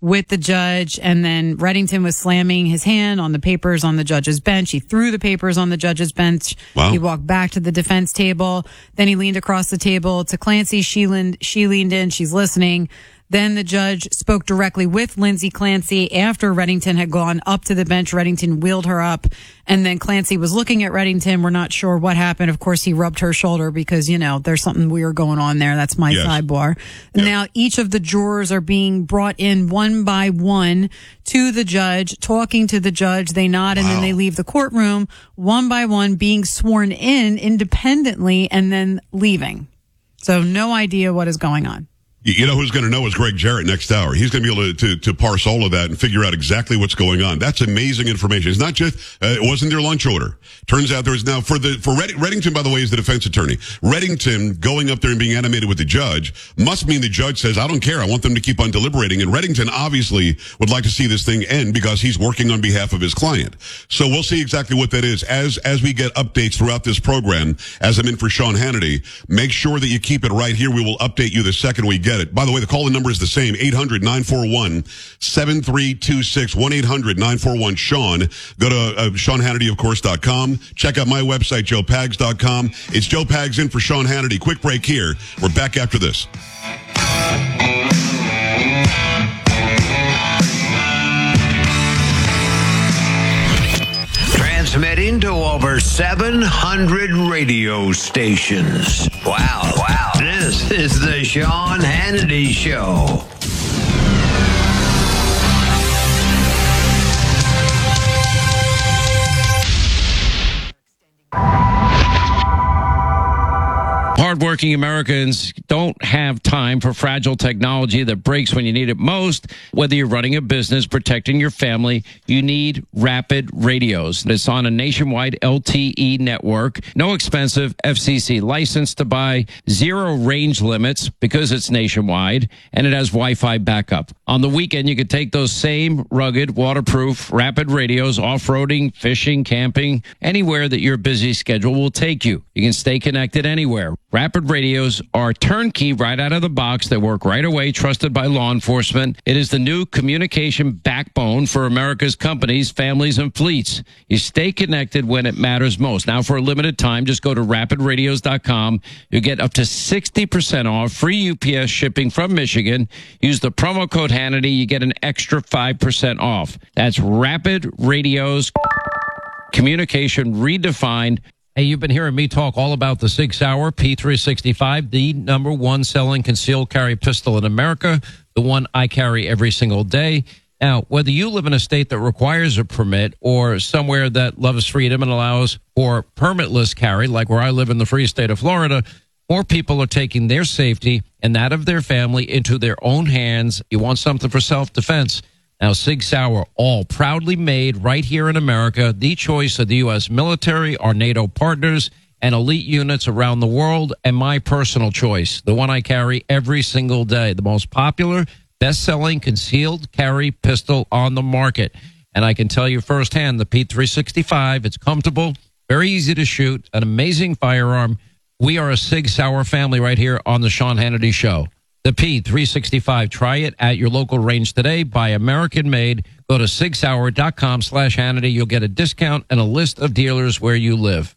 with the judge, and then Reddington was slamming his hand on the papers on the judge's bench. He threw the papers on the judge's bench. Wow. He walked back to the defense table. Then he leaned across the table to Clancy. She leaned in. She's listening. Then the judge spoke directly with Lindsay Clancy after Reddington had gone up to the bench. Reddington wheeled her up, and then Clancy was looking at Reddington. We're not sure what happened. Of course, he rubbed her shoulder because, there's something weird going on there. That's my sidebar. Yep. Now, each of the jurors are being brought in one by one to the judge, talking to the judge. They nod, and then they leave the courtroom one by one, being sworn in independently and then leaving. So no idea what is going on. You know who's going to know is Greg Jarrett next hour. He's going to be able to parse all of that and figure out exactly what's going on. That's amazing information. It's not just, it wasn't their lunch order. Turns out there's now, for Reddington, by the way, is the defense attorney. Reddington going up there and being animated with the judge must mean the judge says, I don't care. I want them to keep on deliberating. And Reddington obviously would like to see this thing end because he's working on behalf of his client. So we'll see exactly what that is. As we get updates throughout this program, as I'm in for Sean Hannity, make sure that you keep it right here. We will update you the second we get it. By the way, the call-in number is the same, 800-941-7326, 1-800-941-SEAN. Go to SeanHannityofcourse.com. Check out my website, JoePags.com. It's Joe Pags in for Sean Hannity. Quick break here. We're back after this. Transmitting to over 700 radio stations. Wow. This is the Sean Hannity Show. Hardworking Americans don't have time for fragile technology that breaks when you need it most. Whether you're running a business, protecting your family, you need Rapid Radios. It's on a nationwide LTE network. No expensive FCC license to buy, zero range limits because it's nationwide, and it has Wi-Fi backup. On the weekend, you could take those same rugged, waterproof Rapid Radios off-roading, fishing, camping, anywhere that your busy schedule will take you. You can stay connected anywhere. Rapid Radios are turnkey right out of the box. They work right away, trusted by law enforcement. It is the new communication backbone for America's companies, families, and fleets. You stay connected when it matters most. Now, for a limited time, just go to rapidradios.com. You'll get up to 60% off, free UPS shipping from Michigan. Use the promo code Hannity. You get an extra 5% off. That's Rapid Radios, communication redefined. Hey, you've been hearing me talk all about the Sig Sauer P365, the number one selling concealed carry pistol in America, the one I carry every single day. Now, whether you live in a state that requires a permit or somewhere that loves freedom and allows for permitless carry, like where I live in the free state of Florida, more people are taking their safety and that of their family into their own hands. You want something for self-defense. Now, Sig Sauer, all proudly made right here in America, the choice of the U.S. military, our NATO partners, and elite units around the world, and my personal choice, the one I carry every single day, the most popular, best-selling concealed carry pistol on the market. And I can tell you firsthand, the P365, it's comfortable, very easy to shoot, an amazing firearm. We are a Sig Sauer family right here on the Sean Hannity Show. The P365. Try it at your local range today. Buy American made. Go to sigsauer.com/Hannity. You'll get a discount and a list of dealers where you live.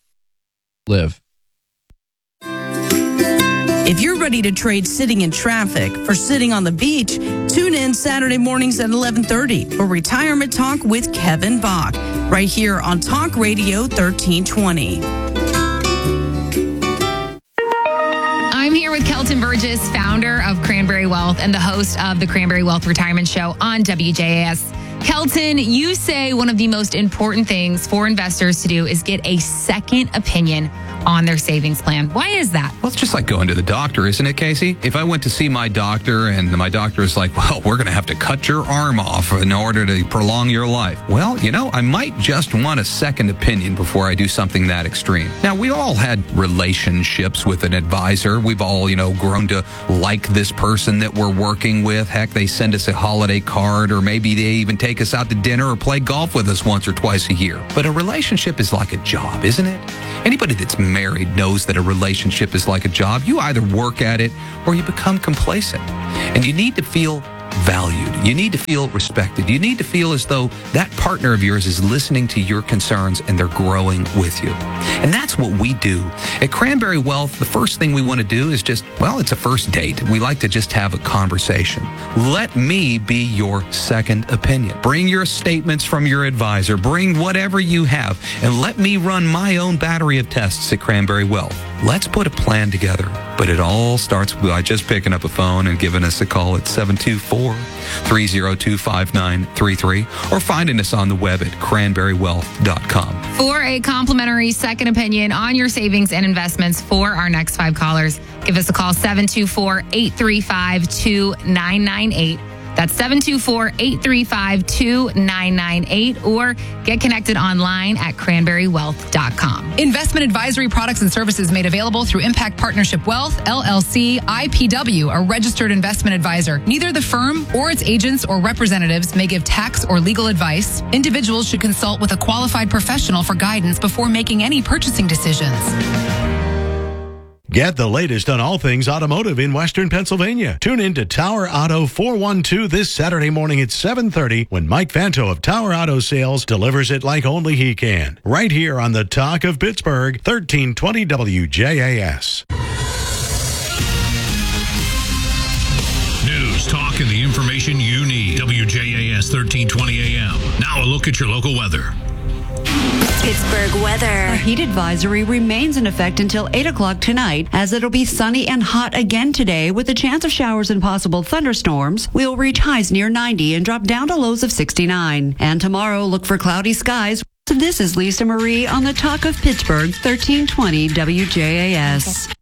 If you're ready to trade sitting in traffic for sitting on the beach, tune in Saturday mornings at 11:30 for Retirement Talk with Kevin Bach, right here on Talk Radio 1320. I'm here with Kelton Burgess, founder of Cranberry Wealth and the host of the Cranberry Wealth Retirement Show on WJAS. Kelton, you say one of the most important things for investors to do is get a second opinion on their savings plan. Why is that? Well, it's just like going to the doctor, isn't it, Casey? If I went to see my doctor and my doctor is like, well, we're going to have to cut your arm off in order to prolong your life. Well, I might just want a second opinion before I do something that extreme. Now, we all had relationships with an advisor. We've all, grown to like this person that we're working with. Heck, they send us a holiday card, or maybe they even take us out to dinner or play golf with us once or twice a year. But a relationship is like a job, isn't it? Anybody that's married knows that a relationship is like a job. You either work at it or you become complacent. And you need to feel valued. You need to feel respected. You need to feel as though that partner of yours is listening to your concerns and they're growing with you. And that's what we do. At Cranberry Wealth, the first thing we want to do is just, well, it's a first date. We like to just have a conversation. Let me be your second opinion. Bring your statements from your advisor. Bring whatever you have, and let me run my own battery of tests at Cranberry Wealth. Let's put a plan together. But it all starts by just picking up a phone and giving us a call at 724-302-5933 or finding us on the web at cranberrywealth.com. For a complimentary second opinion on your savings and investments for our next 5 callers, give us a call 724-835-2998. That's 724-835-2998, or get connected online at cranberrywealth.com. Investment advisory products and services made available through Impact Partnership Wealth, LLC, IPW, a registered investment advisor. Neither the firm or its agents or representatives may give tax or legal advice. Individuals should consult with a qualified professional for guidance before making any purchasing decisions. Get the latest on all things automotive in Western Pennsylvania. Tune in to Tower Auto 412 this Saturday morning at 7:30 when Mike Vanto of Tower Auto Sales delivers it like only he can. Right here on the Talk of Pittsburgh, 1320 WJAS. News, talk, and the information you need. WJAS 1320 AM. Now a look at your local weather. Pittsburgh weather. A heat advisory remains in effect until 8 o'clock tonight, as it'll be sunny and hot again today with a chance of showers and possible thunderstorms. We'll reach highs near 90 and drop down to lows of 69. And tomorrow, look for cloudy skies. This is Lisa Marie on the Talk of Pittsburgh, 1320 WJAS.